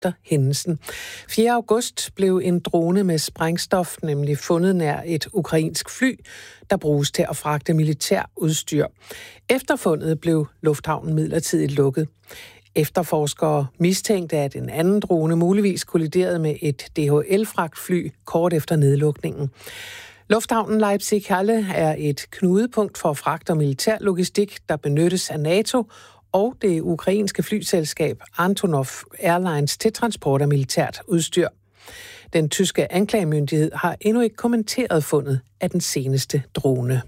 efter hændelsen. 4. august blev en drone med sprængstof nemlig fundet nær et ukrainsk fly, der bruges til at fragte militær udstyr. Efter fundet blev lufthavnen midlertidigt lukket. Efterforskere mistænkte, at en anden drone muligvis kolliderede med et DHL-fragtfly kort efter nedlukningen. Lufthavnen Leipzig-Halle er et knudepunkt for fragt og militær logistik, der benyttes af NATO og det ukrainske flyselskab Antonov Airlines til transport af militært udstyr. Den tyske anklagemyndighed har endnu ikke kommenteret fundet af den seneste drone.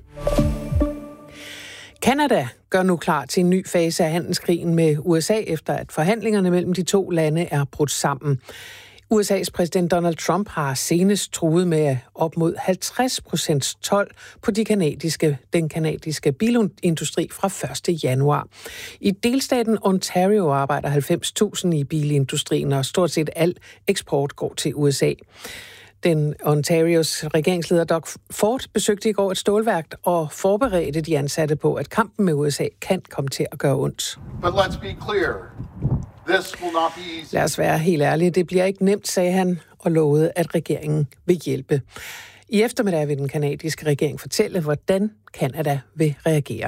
Canada gør nu klar til en ny fase af handelskrigen med USA, efter at forhandlingerne mellem de to lande er brudt sammen. USA's præsident Donald Trump har senest truet med op mod 50% told på den kanadiske bilindustri fra 1. januar. I delstaten Ontario arbejder 90.000 i bilindustrien, og stort set al eksport går til USA. Den Ontarios regeringsleder Doug Ford besøgte i går et stålværk og forberedte de ansatte på, at kampen med USA kan komme til at gøre ondt. But let's be clear. Lad os være helt ærlige. Det bliver ikke nemt, sagde han, og lovede, at regeringen vil hjælpe. I eftermiddag vil den kanadiske regering fortælle, hvordan Canada vil reagere.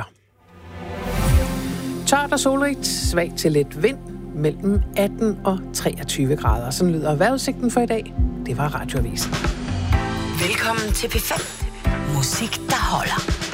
Tørt og solrigt, svag til let vind, mellem 18 og 23 grader. Sådan lyder vejrudsigten for i dag. Det var Radioavisen. Velkommen til P5. Musik, der holder.